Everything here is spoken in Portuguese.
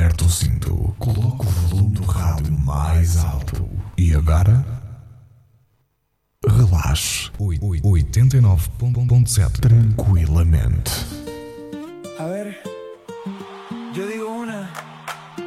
Aperta o cinto, coloca o volume do rádio mais alto. E agora? Relaxe. 89.7 tranquilamente. A ver.